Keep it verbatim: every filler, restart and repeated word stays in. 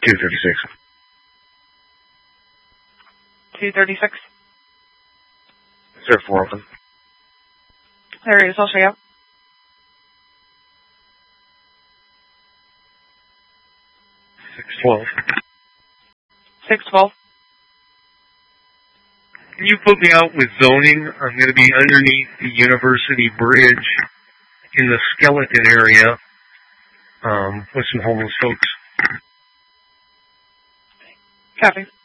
two thirty-six. two thirty-six. Is there four open? There is, I'll show you. six twelve. six twelve. Can you put me out with zoning? I'm going to be underneath the University Bridge in the Skeleton area um, with some homeless folks. Copy.